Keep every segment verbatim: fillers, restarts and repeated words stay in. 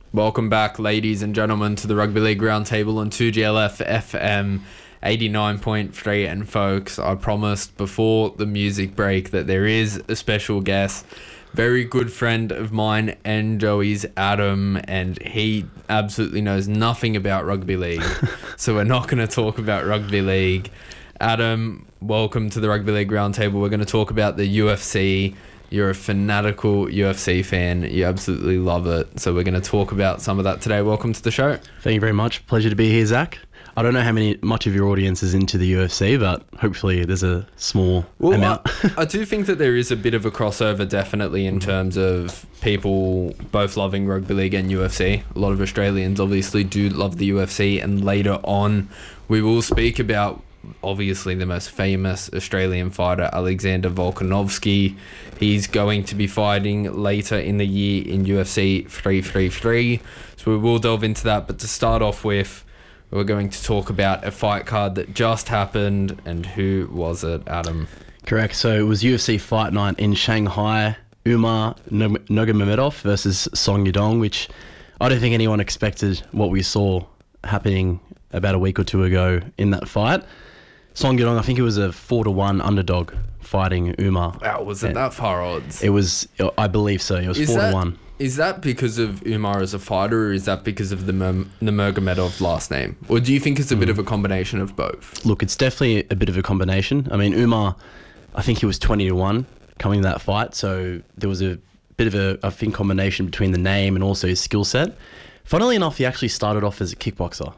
Welcome back, ladies and gentlemen, to the Rugby League Roundtable on two G L F F M eighty-nine point three. And folks, I promised before the music break that there is a special guest, very good friend of mine and Joey's, Adam, and he absolutely knows nothing about rugby league. So we're not going to talk about rugby league. Adam, welcome to the Rugby League Roundtable. We're going to talk about the U F C. You're a fanatical U F C fan. You absolutely love it. So we're going to talk about some of that today. Welcome to the show. Thank you very much. Pleasure to be here, Zach. I don't know how many much of your audience is into the U F C, but hopefully there's a small well, amount. I, I do think that there is a bit of a crossover, definitely, in terms of people both loving rugby league and U F C. A lot of Australians obviously do love the U F C, and later on we will speak about obviously the most famous Australian fighter, Alexander Volkanovski. He's going to be fighting later in the year in U F C three thirty-three. So we will delve into that. But to start off with, we're going to talk about a fight card that just happened. And who was it, Adam? Correct. So it was U F C Fight Night in Shanghai. Umar Nurmagomedov versus Song Yadong, which I don't think anyone expected what we saw happening about a week or two ago in that fight. Song Yadong, I think it was a four to one underdog fighting Umar. Wow, was it and that far odds? It was, I believe so. It was is four that, to one. Is that because of Umar as a fighter, or is that because of the Nurmagomedov last name? Or do you think it's a mm. bit of a combination of both? Look, it's definitely a bit of a combination. I mean, Umar, I think he was twenty to one coming to that fight. So there was a bit of a, I think, combination between the name and also his skill set. Funnily enough, he actually started off as a kickboxer.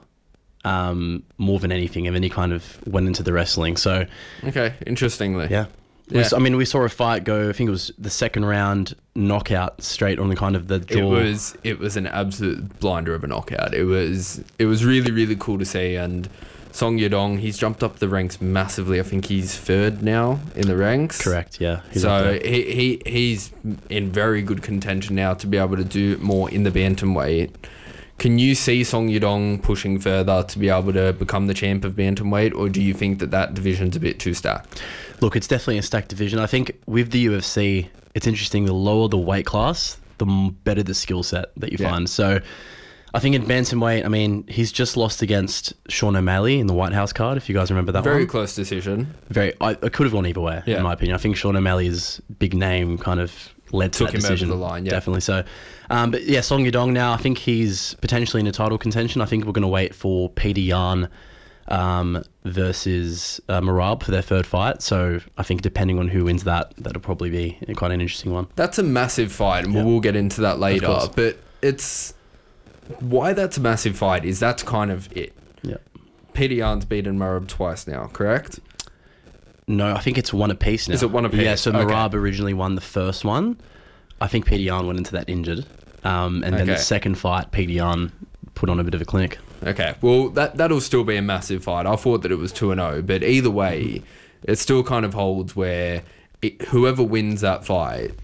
Um, more than anything, and then he kind of went into the wrestling. So, okay, interestingly, yeah, yeah. We, I mean, we saw a fight go. I think it was the second round knockout straight on the kind of the jaw. It was it was an absolute blinder of a knockout. It was it was really really cool to see. And Song Yadong, he's jumped up the ranks massively. I think he's third now in the ranks. Correct. Yeah. So he, he he's in very good contention now to be able to do more in the bantamweight. Can you see Song Yadong pushing further to be able to become the champ of bantamweight, or do you think that that division's a bit too stacked? Look, it's definitely a stacked division. I think with the U F C, it's interesting. The lower the weight class, the better the skill set that you yeah. find. So I think in bantamweight, I mean, he's just lost against Sean O'Malley in the White House card, if you guys remember that Very one. Very close decision. Very. I, I could have gone either way, yeah. in my opinion. I think Sean O'Malley's big name kind of led to Took that him decision. over the line, yeah. Definitely so. Um, but yeah, Song Yadong now, I think he's potentially in a title contention. I think we're going to wait for Peter Yan um, versus uh, Marab for their third fight. So I think depending on who wins that, that'll probably be quite an interesting one. That's a massive fight, and yeah. we'll get into that later. But it's why that's a massive fight is that's kind of it. Yeah. Peter Yan's beaten Marab twice now, correct? No, I think it's one apiece now. Is it one apiece? Yeah, so okay. Marab originally won the first one. I think Peter Yan went into that injured. Um, and then okay. the second fight, Peter Yan put on a bit of a clinic. Okay, well, that, that'll still be a massive fight. I thought that it was two and oh, but either way, it still kind of holds where it, whoever wins that fight,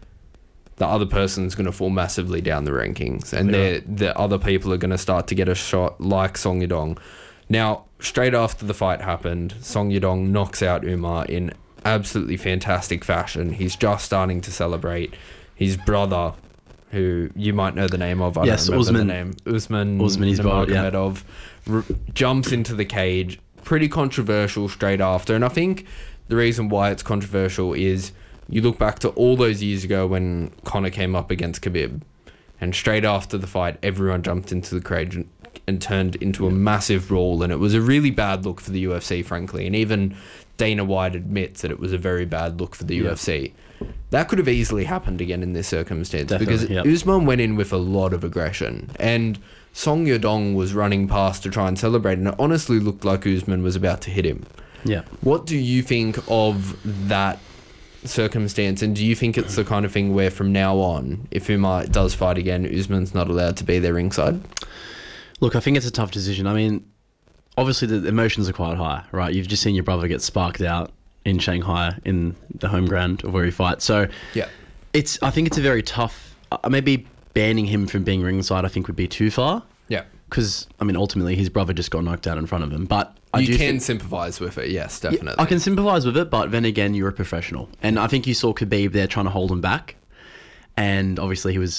the other person's going to fall massively down the rankings, and yeah. the other people are going to start to get a shot like Song Yadong. Now, straight after the fight happened, Song Yadong knocks out Umar in absolutely fantastic fashion. He's just starting to celebrate. His brother, who you might know the name of, I yes, don't remember Usman. the name, Usman, Usman Nurmagomedov, yeah. r- jumps into the cage. Pretty controversial straight after, and I think the reason why it's controversial is you look back to all those years ago when Conor came up against Khabib, and straight after the fight, everyone jumped into the cage and, and turned into a massive brawl, and it was a really bad look for the U F C, frankly, and even Dana White admits that it was a very bad look for the yeah. U F C. That could have easily happened again in this circumstance. Definitely, because yep. Usman went in with a lot of aggression, and Song Yadong was running past to try and celebrate, and it honestly looked like Usman was about to hit him. Yeah. What do you think of that circumstance, and do you think it's the kind of thing where from now on, if Umar does fight again, Usman's not allowed to be there ringside? Look, I think it's a tough decision. I mean, obviously the emotions are quite high, right? You've just seen your brother get sparked out in Shanghai in the home ground of where he fights. So yeah, it's. I think it's a very tough. Uh, maybe banning him from being ringside, I think, would be too far. Yeah, because I mean, ultimately, his brother just got knocked out in front of him. But I you do can think, sympathise with it. Yes, definitely. Yeah, I can sympathise with it, but then again, you're a professional, and I think you saw Khabib there trying to hold him back, and obviously he was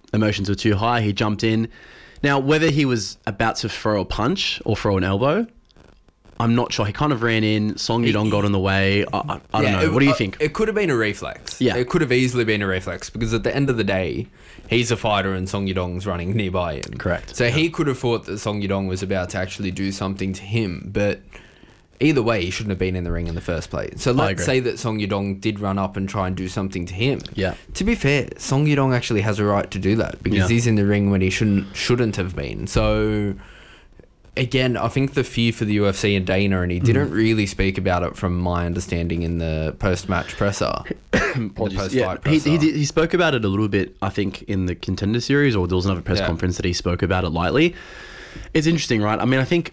emotions were too high. He jumped in. Now, whether he was about to throw a punch or throw an elbow, I'm not sure. He kind of ran in. Song Yudong got in the way. I, I, I don't Yeah, know. it- what do you uh, think? It could have been a reflex. Yeah. It could have easily been a reflex because at the end of the day, he's a fighter and Song Yudong's running nearby him. Correct. So he could have thought that Song Yudong was about to actually do something to him, but either way, he shouldn't have been in the ring in the first place. So let's agree. say that Song Yudong did run up and try and do something to him. Yeah. To be fair, Song Yudong actually has a right to do that because Yeah. he's in the ring when he shouldn't shouldn't have been. So again, I think the fear for the U F C and Dana, and he didn't really speak about it from my understanding in the post-match presser. Apologies. post-fight Yeah, he, presser. he, did- he spoke about it a little bit, I think, in the Contender Series, or there was another press Yeah. conference that he spoke about it lightly. It's interesting, right? I mean, I think,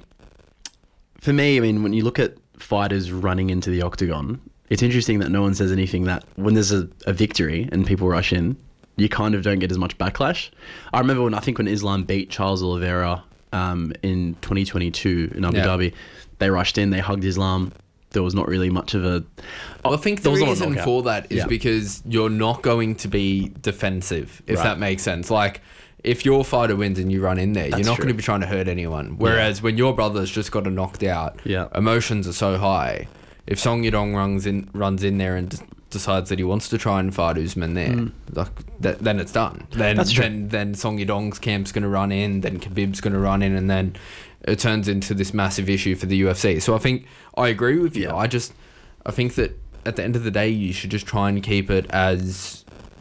for me, I mean, when you look at fighters running into the octagon, it's interesting that no one says anything that when there's a, a victory and people rush in, you kind of don't get as much backlash. I remember when, I think when Islam beat Charles Oliveira um, in twenty twenty-two in Abu Yeah. Dhabi, they rushed in, they hugged Islam. There was not really much of a... Well, I think the There was not a reason knockout. for that is Yeah. because you're not going to be defensive, if Right. that makes sense. Like, if your fighter wins and you run in there, That's you're not true. going to be trying to hurt anyone. Whereas when your brother's just got a knocked out, Yeah. emotions are so high. If Song Yudong runs in, runs in there and d- decides that he wants to try and fight Usman there, like th- then it's done. Then Mm. That's true. then then Song Yudong's camp's going to run in, then Khabib's going to run in, and then it turns into this massive issue for the U F C. So I think I agree with you. Yeah. I just I think that at the end of the day, you should just try and keep it as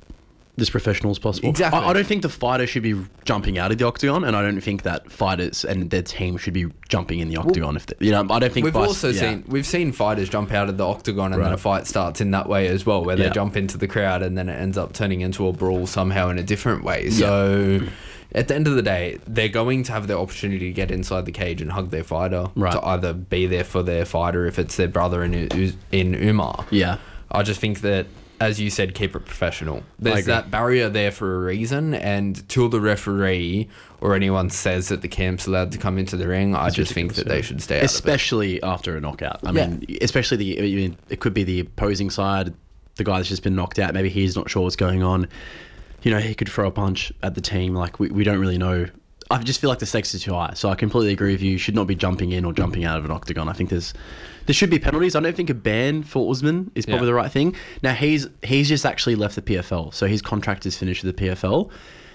as professional as possible. Exactly. I, I don't think the fighter should be jumping out of the octagon, and I don't think that fighters and their team should be jumping in the octagon. If they, you know, I don't think we've vice- also yeah. seen we've seen fighters jump out of the octagon and then Right. a fight starts in that way as well, where they Yeah. jump into the crowd and then it ends up turning into a brawl somehow in a different way. So at the end of the day, they're going to have the opportunity to get inside the cage and hug their fighter, Right. to either be there for their fighter if it's their brother in U- in Umar. Yeah, I just think that, as you said, keep it professional. There's agree. that barrier there for a reason, and till the referee or anyone says that the camp's allowed to come into the ring, I just think that they should stay out of it. especially after a knockout. I Yeah. mean, especially the I mean, it could be the opposing side, the guy that's just been knocked out. Maybe he's not sure what's going on. You know, he could throw a punch at the team. Like we, we don't really know. I just feel like the stakes are too high. So I completely agree with you. You should not be jumping in or jumping out of an octagon. I think there's there should be penalties. I don't think a ban for Usman is probably Yeah. the right thing. Now he's he's just actually left the P F L, so his contract is finished with the P F L,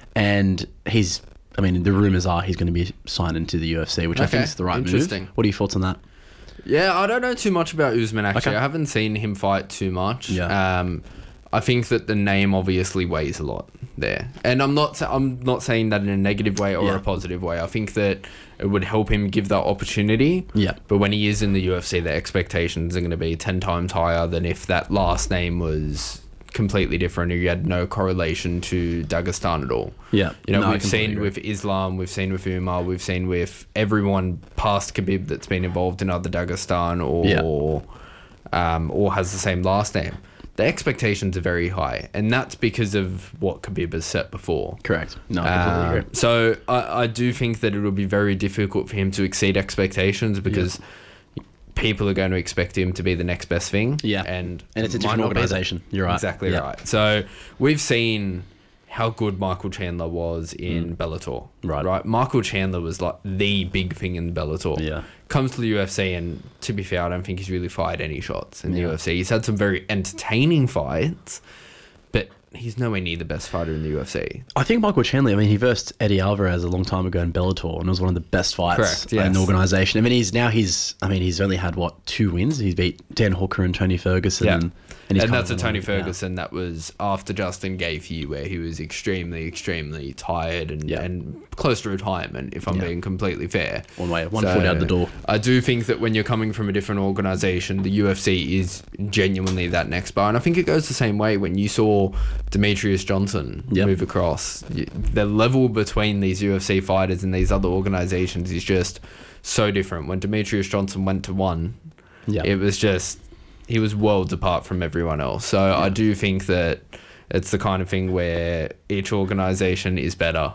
and he's. I mean, the rumors are he's going to be signed into the U F C, which I Okay, think is the right move. interesting. What are your thoughts on that? Yeah, I don't know too much about Usman, actually. Okay. I haven't seen him fight too much. Yeah. Um, I think that the name obviously weighs a lot there. And I'm not sa- I'm not saying that in a negative way or Yeah. a positive way. I think that it would help him give that opportunity. Yeah. But when he is in the U F C, the expectations are going to be ten times higher than if that last name was completely different or you had no correlation to Dagestan at all. Yeah. You know, No, I we've completely seen agree. with Islam, we've seen with Umar, we've seen with everyone past Khabib that's been involved in either Dagestan or um, or has the same last name. The expectations are very high, and that's because of what Khabib has set before. Correct. No, I completely Um, agree. so I, I do think that it will be very difficult for him to exceed expectations because people are going to expect him to be the next best thing. Yeah. And, And it's a might different not be that. organisation. You're right. Exactly Yeah. right. So we've seen how good Michael Chandler was in Bellator. Mm. Right. Right. Michael Chandler was like the big thing in Bellator. Yeah. Comes to the U F C, and to be fair, I don't think he's really fired any shots in the Yeah. U F C. He's had some very entertaining fights, but he's nowhere near the best fighter in the U F C. I think Michael Chandler, I mean, he versed Eddie Alvarez a long time ago in Bellator, and it was one of the best fights Correct, in yes. the organisation. I mean, he's now he's, I mean, he's only had what two wins. He's beat Dan Hooker and Tony Ferguson, Yeah. and, And, he's kind that's a of Tony yeah. Ferguson that was after Justin Gaethje, where he was extremely, extremely tired and, Yeah. and close to retirement, if I'm Yeah. being completely fair. One way, one foot out the door. I do think that when you're coming from a different organisation, the U F C is genuinely that next bar. And I think it goes the same way when you saw Demetrius Johnson Yep. move across. Y- The level between these U F C fighters and these other organisations is just so different. When Demetrius Johnson went to one, Yeah. it was just, he was worlds apart from everyone else. So I do think that it's the kind of thing where each organisation is better.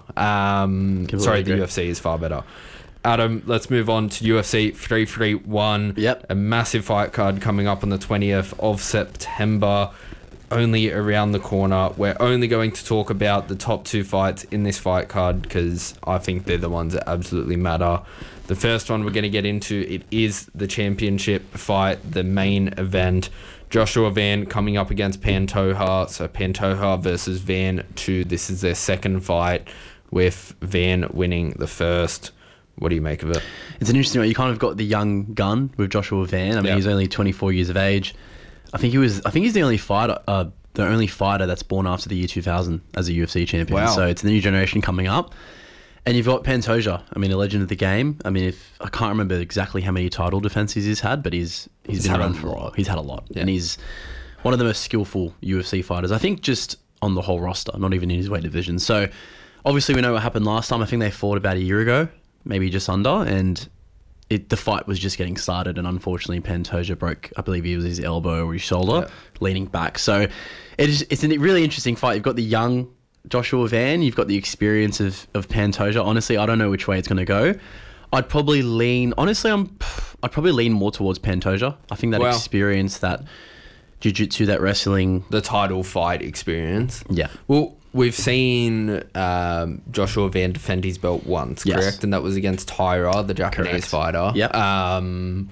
Um, Completely sorry, the agree. U F C is far better. Adam, let's move on to U F C three thirty-one. Yep. A massive fight card coming up on the twentieth of September. only around the corner. We're only going to talk about the top two fights in this fight card because I think they're the ones that absolutely matter. The first one we're going to get into, it is the championship fight, the main event. Joshua Van coming up against Pantoja. So Pantoja versus Van two. This is their second fight, with Van winning the first. What do you make of it? It's an interesting one. You kind of got the young gun with Joshua Van. I mean, Yeah. he's only twenty-four years of age. I think he was. I think he's the only fighter, uh, the only fighter that's born after the year two thousand as a U F C champion. Wow. So it's the new generation coming up. And you've got Pantoja. I mean, a legend of the game. I mean, if I can't remember exactly how many title defenses he's had, but he's he's, He's been had around a for a lot. while. He's had a lot, Yeah. and he's one of the most skillful U F C fighters. I think just on the whole roster, not even in his weight division. So obviously, we know what happened last time. I think they fought about a year ago, maybe just under, and it, the fight was just getting started, and unfortunately Pantoja broke, I believe it was his elbow or his shoulder, Yeah. leaning back. So it is, it's a really interesting fight. You've got the young Joshua Van, you've got the experience of, of Pantoja. Honestly, I don't know which way it's going to go. I'd probably lean, honestly, I'm, I'd probably lean more towards Pantoja. I think that Wow. experience, that jiu-jitsu, that wrestling. The title fight experience. Yeah. Well, we've seen um, Joshua Van defend his belt once, Yes. correct? And that was against Tyra, the Japanese Correct. fighter. Yep. Um,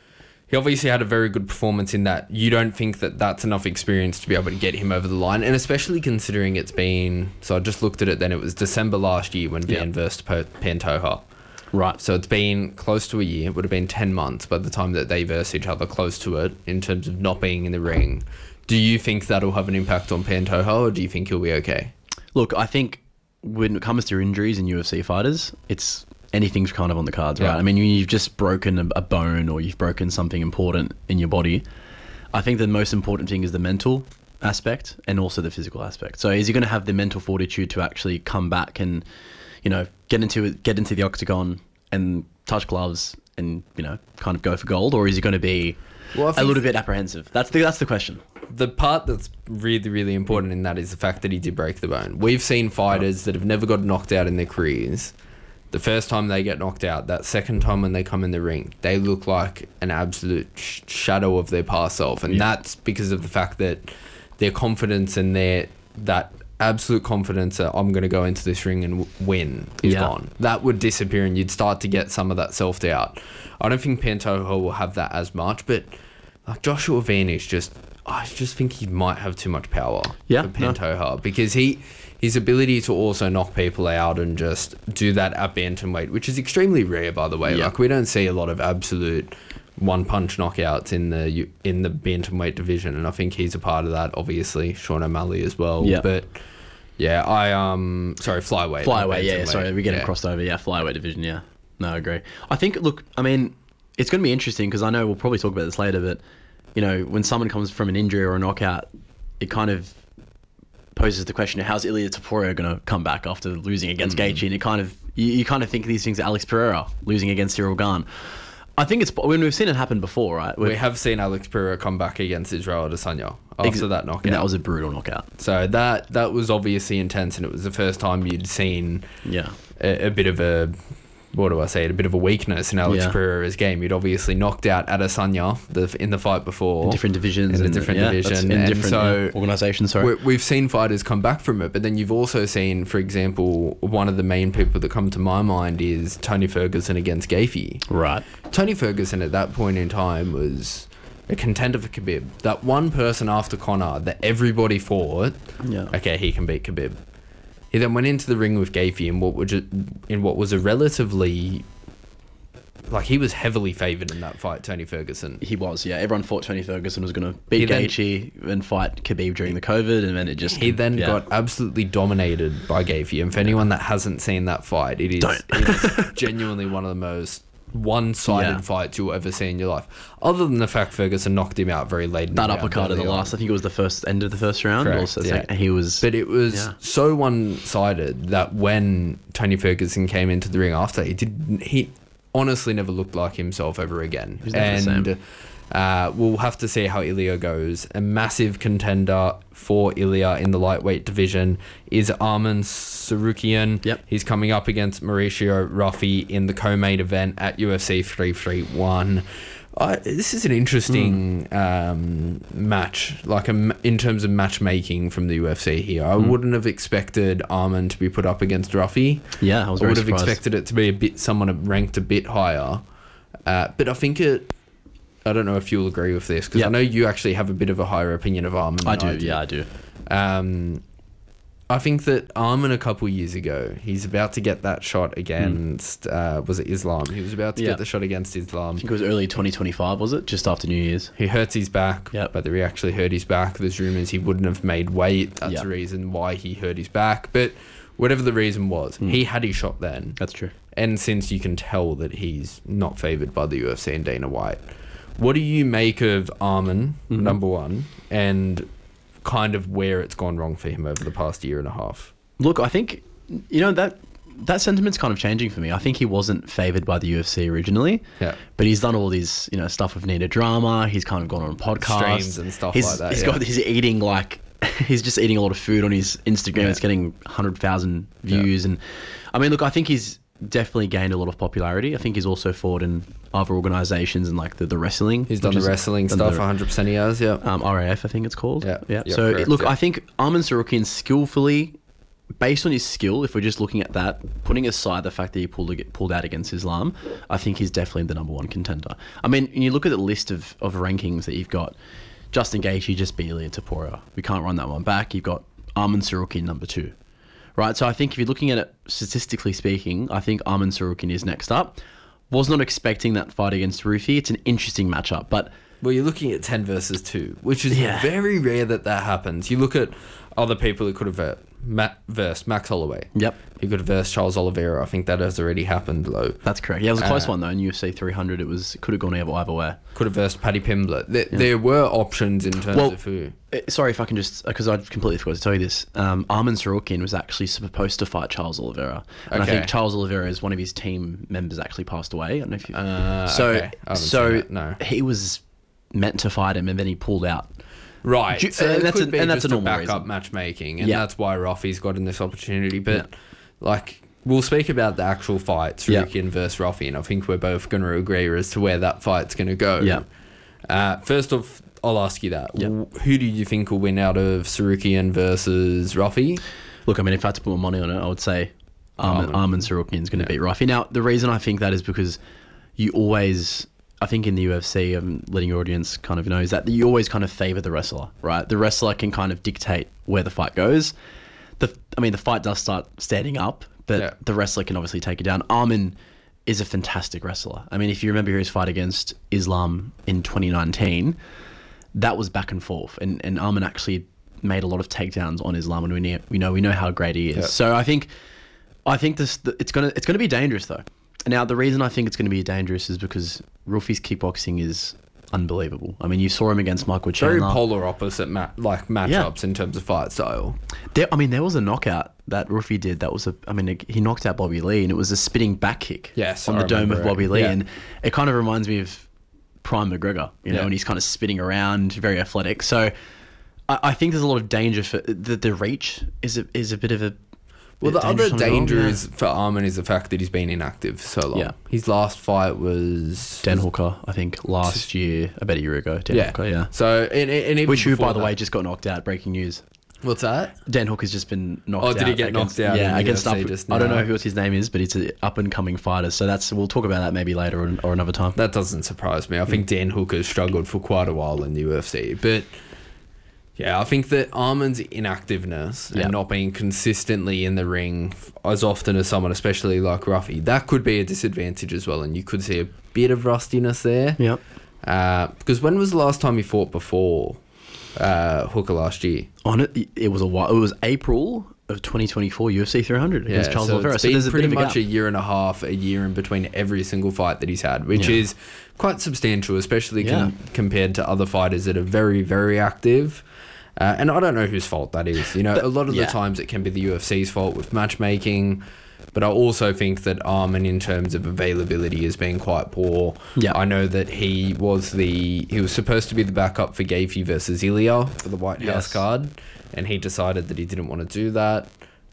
he obviously had a very good performance in that. You don't think that that's enough experience to be able to get him over the line, and especially considering it's been. So I just looked at it. Then it was December last year when Van Yep. versed Po- Pantoja. Right. So it's been close to a year. It would have been ten months by the time that they verse each other, close to it in terms of not being in the ring. Do you think that'll have an impact on Pantoja, or do you think he'll be okay? Look, I think when it comes to injuries in U F C fighters, it's anything's kind of on the cards, right? Yeah. I mean, you've just broken a, a bone or you've broken something important in your body. I think the most important thing is the mental aspect and also the physical aspect. So is he going to have the mental fortitude to actually come back and, you know, get into it, get into the octagon and touch gloves and, you know, kind of go for gold, or is he going to be Well, I a think little bit apprehensive? That's the that's the question. the part that's really, really important in that is the fact that he did break the bone. We've seen fighters that have never got knocked out in their careers. The first time they get knocked out, that second time when they come in the ring, they look like an absolute sh- shadow of their past self. And Yeah. that's because of the fact that their confidence and their that absolute confidence that I'm going to go into this ring and w- win is Yeah. gone. That would disappear and you'd start to get some of that self-doubt. I don't think Pantoja will have that as much, but like Joshua Van is just, I just think he might have too much power Yeah, for no. Pantoja because he his ability to also knock people out and just do that at bantamweight, which is extremely rare, by the way. Yeah. Like we don't see a lot of absolute one punch knockouts in the U- in the bantamweight division, and I think he's a part of that. Obviously, Sean O'Malley as well. Yeah. But yeah, I um sorry flyweight. not Flyweight, yeah, bantamweight. sorry, we're getting Yeah. crossed over. Yeah, flyweight division, yeah. No, I agree. I think, look, I mean, it's going to be interesting because I know we'll probably talk about this later, but, you know, when someone comes from an injury or a knockout, it kind of poses the question of how's Ilia Topuria going to come back after losing against Mm. Gaethje, and it kind of, you, you kind of think these things, Alex Pereira losing against Cyril Gahn. I think it's, when we've seen it happen before, right? We have seen Alex Pereira come back against Israel Adesanya after Ex- that knockout. And that was a brutal knockout. So that that was obviously intense, and it was the first time you'd seen Yeah. a, a bit of a, what do I say, a bit of a weakness in Alex Yeah. Pereira's game. You'd obviously knocked out Adesanya the, in the fight before. In different divisions. In a and- different yeah, that's division. In And different so yeah, organizations, sorry. we- We've seen fighters come back from it, but then you've also seen, for example, one of the main people that come to my mind is Tony Ferguson against Gaethje. Right. Tony Ferguson at that point in time was a contender for Khabib. That one person after Conor that everybody thought, Yeah. okay, he can beat Khabib. He then went into the ring with Gaethje in what was a, in what was a relatively, like he was heavily favoured in that fight, Tony Ferguson. He was, yeah. Everyone thought Tony Ferguson was going to beat He then- Gaethje and fight Khabib during the COVID, and then it just... He then yeah. got absolutely dominated by Gaethje, and for anyone that hasn't seen that fight, it is, Don't. it is genuinely one of the most one-sided Yeah. fights you'll ever see in your life. Other than the fact Ferguson knocked him out very late in That the round uppercut in the early on. last, I think it was the first end of the first round. Correct, Also, yeah. he was... But it was Yeah. so one-sided that when Tony Ferguson came into the ring after, he did he honestly never looked like himself ever again. was never the And same. uh, we'll have to see how Ilia goes. A massive contender for Ilia in the lightweight division is Arman Sarukian. Yep. He's coming up against Mauricio Ruffi in the co-main event at U F C three thirty-one. I, this is an interesting mm. um, match, like a, in terms of matchmaking from the U F C here. I mm. wouldn't have expected Arman to be put up against Ruffy. Yeah, I was very I would have surprised. expected it to be a bit someone ranked a bit higher. Uh, but I think it... I don't know if you'll agree with this, because yep. I know you actually have a bit of a higher opinion of Arman than I do, I do. yeah, I do. Um, I think that Arman a couple years ago, he's about to get that shot against, mm. uh, was it Islam? He was about to yeah. get the shot against Islam. I think it was early twenty twenty-five, was it? Just after New Year's. He hurts his back, yep. whether he actually hurt his back. There's rumours he wouldn't have made weight. That's yep. the reason why he hurt his back. But whatever the reason was, mm. he had his shot then. That's true. And since you can tell that he's not favoured by the U F C and Dana White. What do you make of Arman, mm-hmm. number one, and kind of where it's gone wrong for him over the past year and a half? Look, I think, you know, that that sentiment's kind of changing for me. I think he wasn't favoured by the U F C originally, yeah. but he's done all this, you know, stuff with Nina Drama. He's kind of gone on podcasts. Streams and stuff he's, like that. He's yeah. got, he's eating like, he's just eating a lot of food on his Instagram. Yeah. It's getting one hundred thousand views. Yeah. And I mean, look, I think he's definitely gained a lot of popularity. I think he's also fought in other organisations and like the, the wrestling. He's done the is, wrestling stuff the, one hundred percent he has, yeah. Um, R A F, I think it's called. Yeah. yeah. Yep, so, correct, look, yeah. I think Arman Tsarukyan skillfully, based on his skill, if we're just looking at that, putting aside the fact that he pulled pulled out against Islam, I think he's definitely the number one contender. I mean, when you look at the list of, of rankings that you've got, Justin Gaethje just beat Ilia Topuria. We can't run that one back. You've got Arman Tsarukyan number two. Right, so I think if you're looking at it statistically speaking, I think Arman Tsarukyan is next up. Was not expecting that fight against Rufi. It's an interesting matchup, but... Well, you're looking at ten versus two, which is yeah. very rare that that happens. You look at other people who could have uh, Matt versed Max Holloway. Yep. He could have versed Charles Oliveira. I think that has already happened, though. That's correct. Yeah, it was a close uh, one, though. In U F C three hundred, it was could have gone either, either way. Could have versed Paddy Pimblett. There, yeah. there were options in terms well, of who... Sorry if I can just... Because I completely forgot to tell you this. Um, Arman Tsarukyan was actually supposed to fight Charles Oliveira. And okay. I think Charles Oliveira is one of his team members actually passed away. I don't know if you... Uh, so, okay. so no. he was meant to fight him and then he pulled out. Right, You, so and, that's could a, be and that's just a normal a backup reason. matchmaking, and yeah. that's why Ruffy's gotten this opportunity. But, yeah. like, we'll speak about the actual fight, Tsarukyan yeah. versus Ruffy, and I think we're both going to agree as to where that fight's going to go. Yeah. Uh, first off, I'll ask you that. Yeah. Who do you think will win out of Tsarukyan versus Ruffy? Look, I mean, if I had to put my money on it, I would say Arman, Arman Tsarukyan is going to yeah. beat Ruffy. Now, the reason I think that is because you always... I think in the U F C, I'm letting your audience kind of know, is that you always kind of favour the wrestler, right? The wrestler can kind of dictate where the fight goes. The, I mean, the fight does start standing up, but yeah. the wrestler can obviously take it down. Arman is a fantastic wrestler. I mean, if you remember his fight against Islam in twenty nineteen, that was back and forth, and, and Arman actually made a lot of takedowns on Islam, and we know, we know, we know how great he is. Yeah. So I think, I think this it's gonna it's gonna be dangerous though. Now, the reason I think it's going to be dangerous is because Rufi's kickboxing is unbelievable. I mean, you saw him against Michael Chandler. Very polar opposite ma- like matchups yeah. in terms of fight style. There, I mean, there was a knockout that Rufi did that was a... I mean, he knocked out Bobby Lee, and it was a spitting back kick yes, on I the dome of Bobby it. Lee. Yeah. And it kind of reminds me of Prime McGregor, you know, yeah. and he's kind of spitting around, very athletic. So I, I think there's a lot of danger for... The, the reach is a, is a bit of a... Well, the other danger yeah. is for Arman is the fact that he's been inactive for so long. Yeah. His last fight was Dan Hooker, I think, last year, about a year ago. Dan yeah. Hooker, yeah. So, and, and even which who, by the that, way, just got knocked out. Breaking news. What's that? Dan Hooker's just been knocked out. Oh, did he get against, knocked out? Yeah, against up. Just I don't know who his name is, but it's an up and coming fighter. So that's we'll talk about that maybe later or, or another time. That doesn't surprise me. I think Dan Hooker's struggled for quite a while in the U F C, but. Yeah, I think that Arman's inactiveness yeah. and not being consistently in the ring as often as someone, especially like Ruffy, that could be a disadvantage as well, and you could see a bit of rustiness there. Yeah. Uh, because when was the last time he fought before uh, Hooker last year? On it, it was a while. It was April of twenty twenty-four U F C three hundred against yeah, Charles so Oliveira. It's so been there's a pretty bit of a much gap. a year and a half, a year in between every single fight that he's had, which Yeah. is quite substantial, especially Yeah. com- compared to other fighters that are very, very active. Uh, and I don't know whose fault that is. You know, But- a lot of yeah. the times it can be the U F C's fault with matchmaking, but I also think that Arman, in terms of availability, has been quite poor. Yeah. I know that he was the he was supposed to be the backup for Gaethje versus Ilia for the White House Yes. card, and he decided that he didn't want to do that.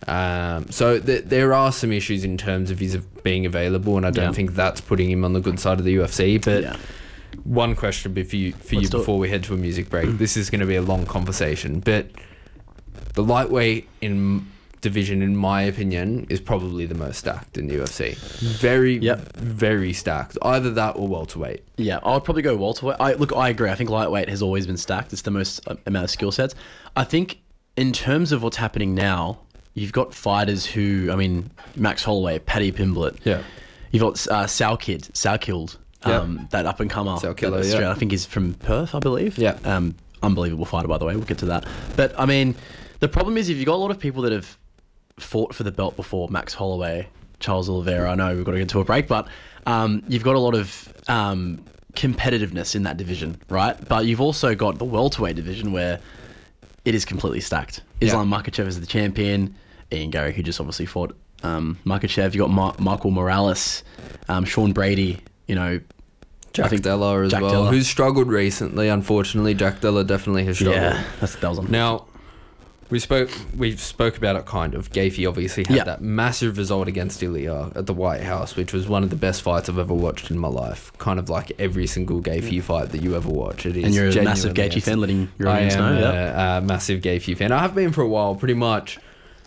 Um, so th- there are some issues in terms of his being available, and I don't Yeah. think that's putting him on the good side of the U F C. But Yeah. one question for you, for you Let's do it. before we head to a music break. This is going to be a long conversation, but the lightweight in division, in my opinion, is probably the most stacked in the U F C. Very, Yep. very stacked. Either that or welterweight. Yeah, I would probably go welterweight. I look, I agree. I think lightweight has always been stacked. It's the most uh, amount of skill sets. I think in terms of what's happening now, you've got fighters who, I mean, Max Holloway, Paddy Pimblett. Yeah. You've got uh, Sal Kid, Salkild, um, Yep. that up and comer. Sal Killer, that yeah. Australia- I think he's from Perth, I believe. Yeah. Um, unbelievable fighter, by the way. We'll get to that. But I mean, the problem is if you've got a lot of people that have fought for the belt before, Max Holloway, Charles Oliveira. I know we've got to get to a break, but um, you've got a lot of um, competitiveness in that division, right? But you've also got the welterweight division where it is completely stacked. Islam Makhachev is the champion. Ian Gary, who just obviously fought um, Makhachev. You've got Ma- Michael Morales, um, Sean Brady, you know. Jack I think Della as Jack well, Della. who's struggled recently. Unfortunately, Jack Della definitely has struggled. Yeah, that's, that was on. Now, we spoke we spoke about it kind of. Gaethje obviously had Yeah. that massive result against Ilya at the White House, which was one of the best fights I've ever watched in my life. Kind of like every single Gaethje fight that you ever watch. It is and you're a massive genuinely Gaethje fan, letting your I audience am know. a, Yeah. a massive Gaethje fan. I have been for a while, pretty much.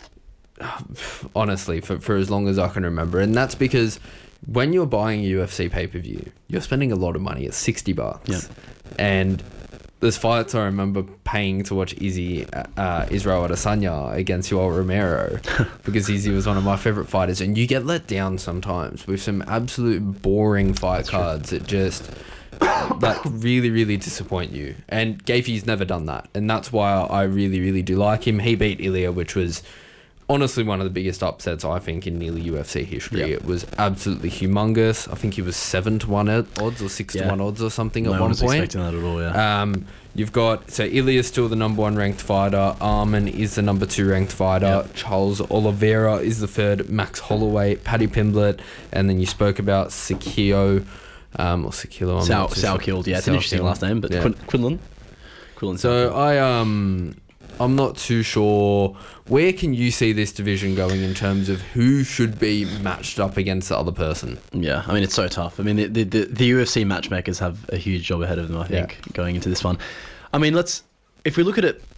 Honestly, for for as long as I can remember, and that's because when you're buying a U F C pay per view, you're spending a lot of money. It's sixty bucks, Yeah. and there's fights I remember paying to watch Izzy, uh, Israel Adesanya against Yoel Romero because Izzy was one of my favorite fighters, and you get let down sometimes with some absolute boring fight That's true. cards that just that really really disappoint you. And Gaethje's never done that, and that's why I really really do like him. He beat Ilya, which was honestly one of the biggest upsets I think in nearly U F C history. Yep. It was absolutely humongous. I think he was seven to one odds or six to Yeah. one odds or something No at one one was point. expecting that at all, yeah. Um, you've got so Ilya's still the number one ranked fighter. Armin is the number two ranked fighter. Yep. Charles Oliveira is the third. Max Holloway, Paddy Pimblett, and then you spoke about Sakio, um, or Sakilo. I'm Sal, not too Sal sure. killed, yeah. It's an Sal interesting Killed. last name, but Yeah. Quin- Quinlan. Quinlan So Salkild. I um I'm not too sure where can you see this division going in terms of who should be matched up against the other person. Yeah, I mean, it's so tough. I mean, the, the, the, the U F C matchmakers have a huge job ahead of them, I Yeah. think, going into this one. I mean, let's, if we look at it,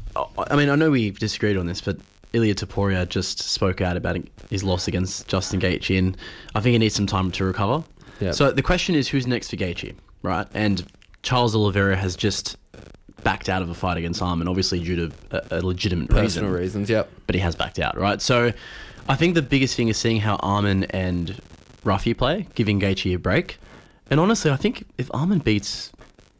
I mean, I know we've disagreed on this, but Ilia Topuria just spoke out about his loss against Justin Gaethje, and I think he needs some time to recover. Yeah. So the question is, who's next for Gaethje, right? And Charles Oliveira has just backed out of a fight against Armin, obviously due to a, a legitimate Personal reason. reasons, yep. But he has backed out, right? So I think the biggest thing is seeing how Armin and Ruffy play, giving Gaethje a break. And honestly, I think if Armin beats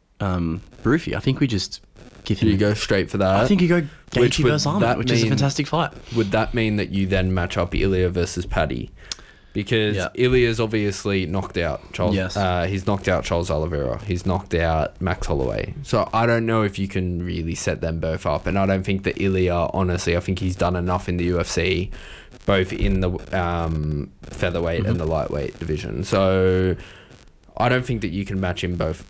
um, Ruffy, I think we just give him... You go straight for that. I think you go Which Gaethje would versus Armin, that which is a mean- fantastic fight. Would that mean that you then match up Ilya versus Paddy? Because Yeah. Ilya's obviously knocked out Charles. Yes. Uh, he's knocked out Charles Oliveira. He's knocked out Max Holloway. So I don't know if you can really set them both up. And I don't think that Ilya, honestly, I think he's done enough in the U F C, both in the um, featherweight Mm-hmm. and the lightweight division. So I don't think that you can match him both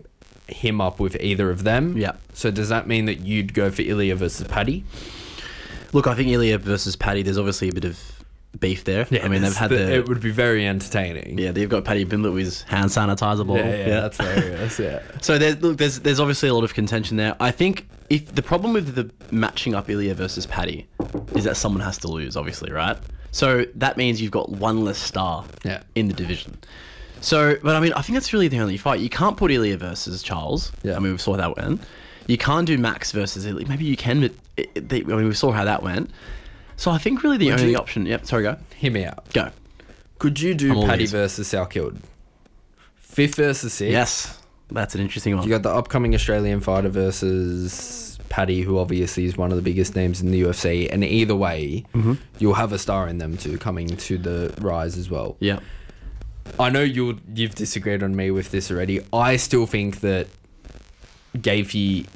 him up with either of them. Yeah. So does that mean that you'd go for Ilya versus Paddy? Look, I think Ilya versus Paddy, there's obviously a bit of beef there. I mean, they've it's had the, the... It would be very entertaining. yeah, they've got Paddy Pimblett with his hand sanitizer bottle. Yeah, yeah, that's hilarious. Yeah. So there's look, there's there's obviously a lot of contention there. I think if the problem with the matching up Ilya versus Paddy is that someone has to lose, obviously, right? So that means you've got one less star Yeah. in the division. So, but I mean, I think that's really the only fight. You can't put Ilya versus Charles. Yeah. I mean, we saw how that went. You can't do Max versus Ilya. Maybe you can, but it, it, they, I mean, we saw how that went. So I think really the Would only you- option. Yep. Sorry, go. Hear me out. Go. Could you do I'm all Paddy ears. versus Salkild? Fifth versus sixth? Yes, that's an interesting one. You got the upcoming Australian fighter versus Paddy, who obviously is one of the biggest names in the U F C. And either way, Mm-hmm. you'll have a star in them too coming to the rise as well. Yeah. I know you'll, you've disagreed on me with this already. I still think that Gaethje...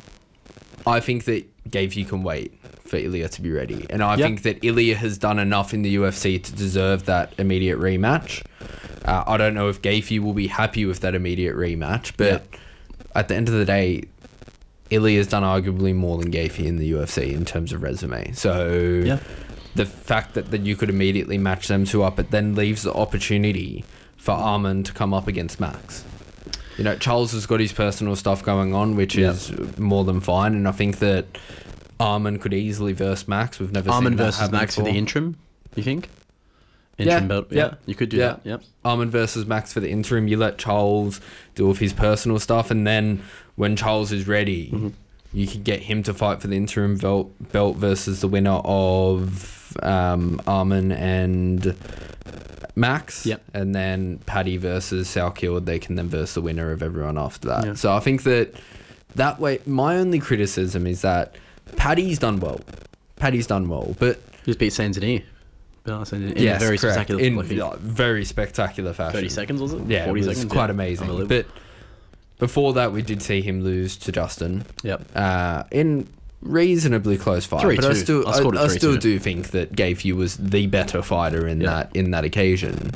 I think that Gaethje can wait for Ilya to be ready. And I Yep. think that Ilya has done enough in the U F C to deserve that immediate rematch. Uh, I don't know if Gaethje will be happy with that immediate rematch, but at the end of the day, Ilya's done arguably more than Gaethje in the U F C in terms of resume. So Yeah. the fact that, that you could immediately match them two up, it then leaves the opportunity for Armin to come up against Max. You know, Charles has got his personal stuff going on, which Yep. is more than fine, and I think that Armin could easily verse Max. We've never Armin seen that versus happen Max for before. the interim, you think? Yeah, Interim belt, yeah. yep. You could do Yeah. that, yep. Armin versus Max for the interim. You let Charles deal with his personal stuff, and then when Charles is ready, Mm-hmm. you can get him to fight for the interim belt, belt versus the winner of um, Armin and Max. Yep. And then Paddy versus Salkield. They can then verse the winner of everyone after that. Yeah. So I think that that way, my only criticism is that Paddy's done well. Paddy's done well, but Just beat Sanzini. In yes, a very correct. spectacular, in like, yeah, very spectacular fashion. thirty seconds, was it? Yeah, forty it was seconds. quite yeah. amazing. Unbelievable. But before that, we did see him lose to Justin Yep. uh, in reasonably close fight. three But I two. still, I I, scored it I three still two. do think that Gaethje was the better fighter in Yeah. that in that occasion.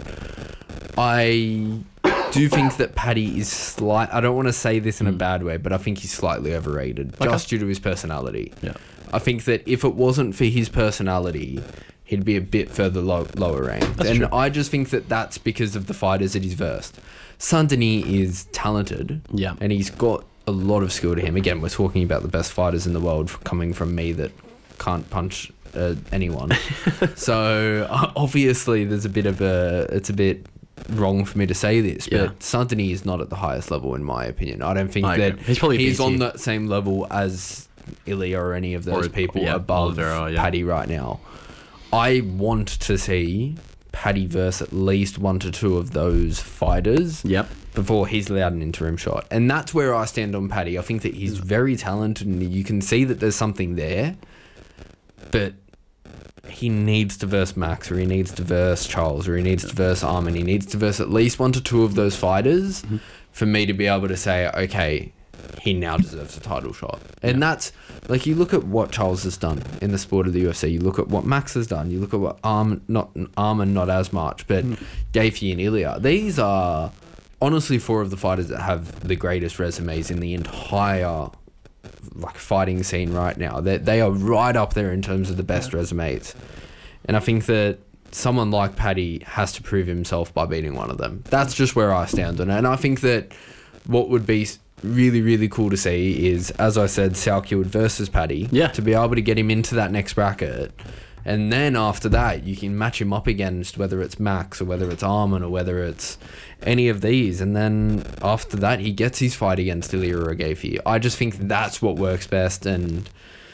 I do think that Paddy is slight. I don't want to say this in a bad way, but I think he's slightly overrated, Okay. just due to his personality. Yeah. I think that if it wasn't for his personality, he'd be a bit further low, lower ranked. That's and true. I just think that that's because of the fighters that he's versed. Saint-Denis is talented. Yeah. And he's got a lot of skill to him. Again, we're talking about the best fighters in the world coming from me that can't punch uh, anyone. So uh, obviously there's a bit of a... It's a bit wrong for me to say this, but Yeah. Saint-Denis is not at the highest level in my opinion. I don't think I that agree. He's probably he's B T. on that same level as Ilya or any of those Or- people yeah, above Oliveira, yeah. Paddy right now. I want to see Paddy verse at least one to two of those fighters Yep. before he's allowed an interim shot. And that's where I stand on Paddy. I think that he's very talented and you can see that there's something there, but he needs to verse Max, or he needs to verse Charles, or he needs to verse Armin. He needs to verse at least one to two of those fighters for me to be able to say, okay, he now deserves a title shot. And that's, like, you look at what Charles has done in the sport of the U F C, you look at what Max has done, you look at what Armin, not Armin, not as much, but Gaethje and Ilya. These are honestly four of the fighters that have the greatest resumes in the entire like fighting scene right now. They they are right up there in terms of the best resumes, and I think that someone like Paddy has to prove himself by beating one of them. That's just where I stand on it, and I think that what would be really really cool to see is, as I said, Salkield versus Paddy. Yeah. To be able to get him into that next bracket. And then after that, you can match him up against whether it's Max or whether it's Armin or whether it's any of these. And then after that, he gets his fight against Ilya or Gaethje. I just think that's what works best. And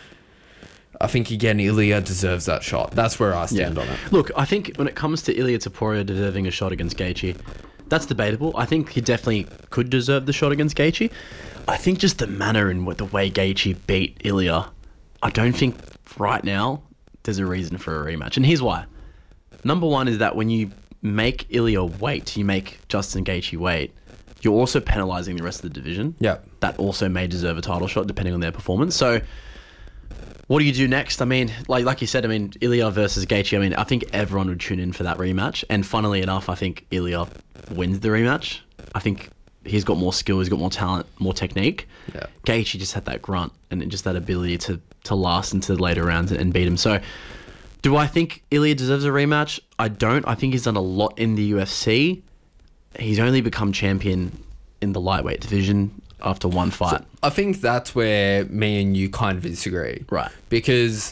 I think, again, Ilya deserves that shot. That's where I stand on it. Look, I think when it comes to Ilya Taporia deserving a shot against Gaethje, that's debatable. I think he definitely could deserve the shot against Gaethje. I think just the manner and what the way Gaethje beat Ilya, I don't think right now there's a reason for a rematch. And here's why. Number one is that when you make Ilya wait, you make Justin Gaethje wait, you're also penalising the rest of the division. Yeah. That also may deserve a title shot depending on their performance. So what do you do next? I mean, like like you said, I mean, Ilya versus Gaethje, I mean, I think everyone would tune in for that rematch. And funnily enough, I think Ilya wins the rematch. I think he's got more skill, he's got more talent, more technique. Yeah. Gaethje just had that grunt and just that ability to, to last into the later rounds and beat him. So do I think Ilya deserves a rematch? I don't. I think he's done a lot in the U F C. He's only become champion in the lightweight division after one fight. I think that's where me and you kind of disagree. Right. Because,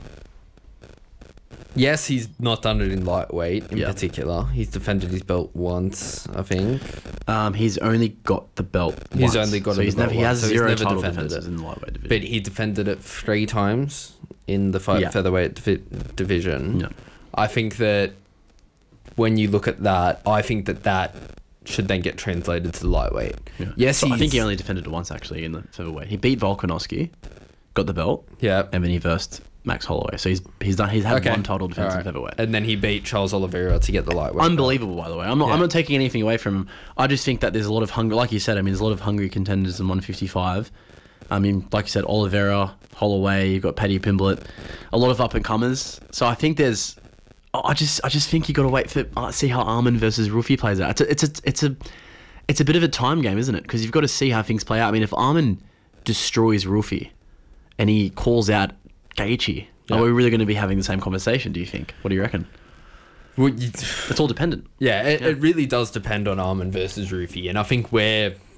yes, he's not done it in lightweight in Yeah. particular. He's defended his belt once, I think. Um, he's only got the belt He's once. only got so the he's belt never, He has once, so he's zero never title defended defenses it. in the lightweight division. But he defended it three times in the fight Yeah. featherweight divi- division. Yeah. I think that when you look at that, I think that that should then get translated to the lightweight. Yeah. Yes, So I think he's- he only defended it once actually in the featherweight. He beat Volkanovski, got the belt, Yeah. and then he versed Max Holloway. So he's he's done he's had one title defense Alright. in featherweight. And then he beat Charles Oliveira to get the lightweight. Unbelievable, by the way. I'm not. I'm Yeah. not taking anything away from him. I just think that there's a lot of hunger. Like you said, I mean, there's a lot of hungry contenders in one fifty-five. I mean, like you said, Oliveira, Holloway. You've got Paddy Pimblett, a lot of up and comers. So I think there's. I just, I just think you got to wait for uh, see how Armin versus Rufi plays out. It's a, it's a, it's a, it's a bit of a time game, isn't it? Because you've got to see how things play out. I mean, if Armin destroys Rufi, and he calls out Gaethje, Yeah. are we really going to be having the same conversation? Do you think? What do you reckon? Well, you- It's all dependent. Yeah, it, Yeah. it really does depend on Armin versus Rufi, and I think where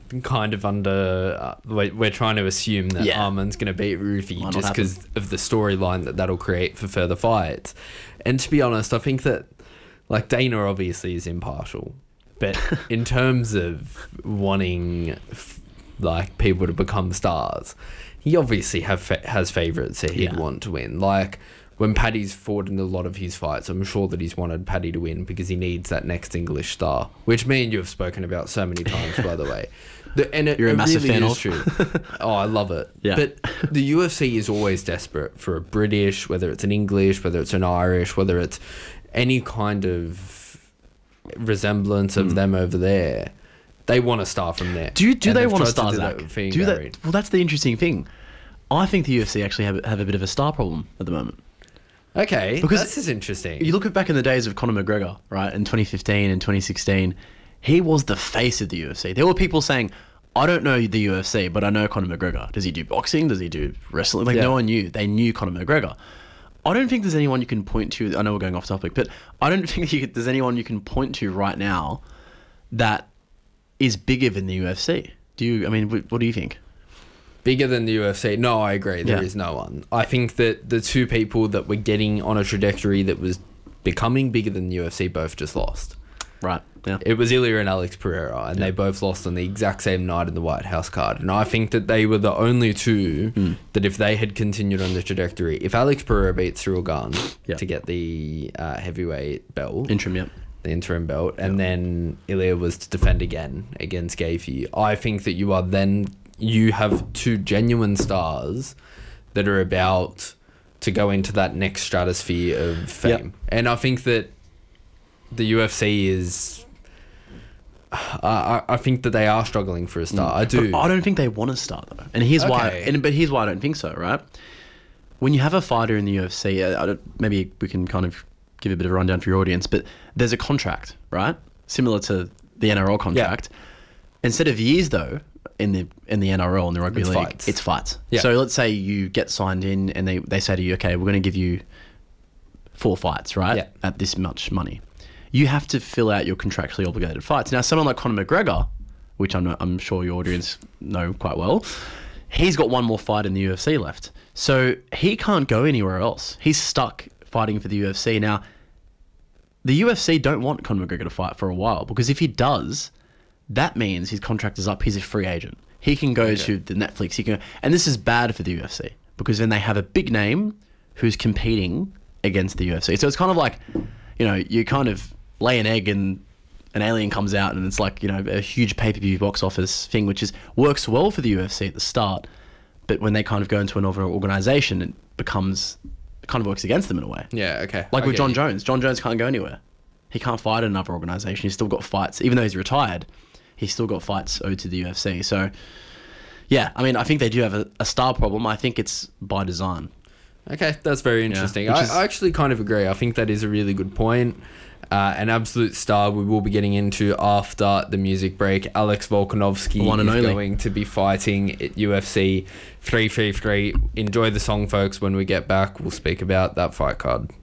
kind of under. Uh, we're, we're trying to assume that Yeah. Arman's going to beat Rufi Might not just happen. because of the storyline that that'll create for further fights. And to be honest, I think that like Dana obviously is impartial, but in terms of wanting f- like people to become stars, he obviously have fa- has favourites that he'd Yeah. want to win. Like when Paddy's fought in a lot of his fights, I'm sure that he's wanted Paddy to win because he needs that next English star, which me and you have spoken about so many times, by the way. The, and it, You're a it massive really fan is of. true. Oh, I love it. Yeah. But the U F C is always desperate for a British, whether it's an English, whether it's an Irish, whether it's any kind of resemblance of Mm. them over there. They want a star from there. Do you, do And they they've want a tried star, do that Zach? with Fiend Do Gary. they? Well, that's the interesting thing. I think the U F C actually have, have a bit of a star problem at the moment. Okay, Because this is interesting. You look at back in the days of Conor McGregor, right, in twenty fifteen and twenty sixteen, he was the face of the U F C. There were people saying, I don't know the U F C, but I know Conor McGregor. Does he do boxing? Does he do wrestling? Like, Yeah. no one knew. They knew Conor McGregor. I don't think there's anyone you can point to. I know we're going off topic, but I don't think you could, there's anyone you can point to right now that is bigger than the U F C. Do you, I mean, wh- what do you think? Bigger than the U F C? No, I agree. There Yeah. is no one. I think that the two people that were getting on a trajectory that was becoming bigger than the U F C both just lost. Right. Yeah. It was Ilya and Alex Pereira, and Yeah. they both lost on the exact same night in the White House card. And I think that they were the only two Mm. that, if they had continued on the trajectory, if Alex Pereira beats Cyril Gane Yeah. to get the uh, heavyweight belt, Interim, yeah. the interim belt, and then Ilya was to defend again against Gaethje, I think that you are then you have two genuine stars that are about to go into that next stratosphere of fame. Yep. And I think that the U F C is. I I think that they are struggling for a star. I do. But I don't think they want to start though, and here's why. Okay. And but here's why I don't think so. Right? When you have a fighter in the U F C, uh, I don't, maybe we can kind of give a bit of a rundown for your audience. But there's a contract, right? Similar to the N R L contract. Instead of years though, in the in the N R L and the rugby It's league, fights. it's fights. Yeah. So let's say you get signed in, and they they say to you, okay, we're going to give you four fights, right? Yeah. At this much money. You have to fill out your contractually obligated fights. Now, someone like Conor McGregor, which I'm, I'm sure your audience know quite well, he's got one more fight in the U F C left. So he can't go anywhere else. He's stuck fighting for the U F C. Now, the U F C don't want Conor McGregor to fight for a while, because if he does, that means his contract is up. He's a free agent. He can go to the Netflix. He can, and this is bad for the U F C, because then they have a big name who's competing against the U F C. So it's kind of like, you know, you kind of lay an egg and an alien comes out, and it's like, you know, a huge pay-per-view box office thing, which is works well for the U F C at the start, but when they kind of go into another organization, it becomes, it kind of works against them in a way. yeah. Okay. Like I with get John you. Jones. John Jones can't go anywhere. He can't fight at another organization. He's still got fights. Even though he's retired, he's still got fights owed to the U F C. So, yeah, I mean, I think they do have a, a star problem. I think it's by design. Okay, that's very interesting. which I, is- I actually kind of agree. I think that is a really good point. Uh, an absolute star we will be getting into after the music break. Alex Volkanovski One and is only. going to be fighting at U F C three fifty-three. Enjoy the song, folks. When we get back, we'll speak about that fight card.